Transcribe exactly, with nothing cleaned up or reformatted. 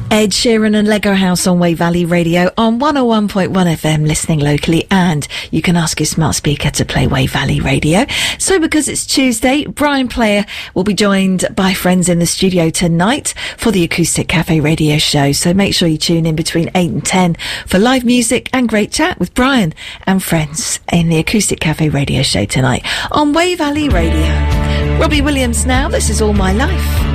Ed Sheeran and Lego House on Wave Valley Radio on one oh one point one F M, listening locally, and you can ask your smart speaker to play Wave Valley Radio. So because it's Tuesday, Brian Player will be joined by friends in the studio tonight for the Acoustic Cafe radio show. So make sure you tune in between eight and ten for live music and great chat with Brian and friends in the Acoustic Cafe radio show tonight on Wave Valley Radio. Robbie Williams now, This Is All My Life.